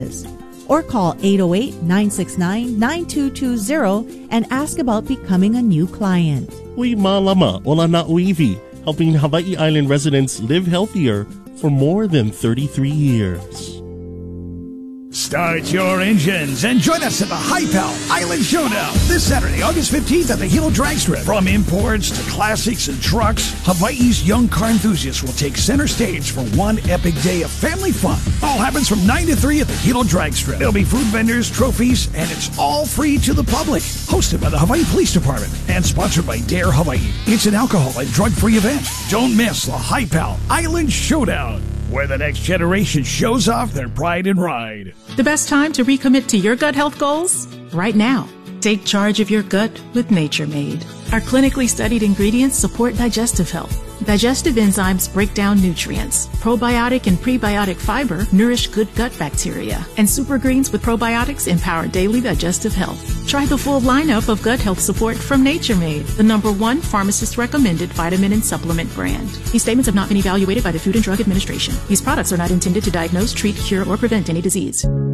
Or call 808-969-9220 and ask about becoming a new client. Uy malama ola na uivi, helping Hawaii Island residents live healthier for more than 33 years. Start your engines and join us at the Hi-Pal Island Showdown this Saturday, August 15th at the Hilo Drag Strip. From imports to classics and trucks, Hawaii's young car enthusiasts will take center stage for one epic day of family fun. All happens from 9 to 3 at the Hilo Drag Strip. There'll be food vendors, trophies, and it's all free to the public. Hosted by the Hawaii Police Department and sponsored by Dare Hawaii. It's an alcohol and drug-free event. Don't miss the Hi-Pal Island Showdown, where the next generation shows off their pride and ride. The best time to recommit to your gut health goals? Right now. Take charge of your gut with Nature Made. Our clinically studied ingredients support digestive health. Digestive enzymes break down nutrients. Probiotic and prebiotic fiber nourish good gut bacteria. And super greens with probiotics empower daily digestive health. Try the full lineup of gut health support from Nature Made, the #1 pharmacist-recommended vitamin and supplement brand. These statements have not been evaluated by the Food and Drug Administration. These products are not intended to diagnose, treat, cure, or prevent any disease.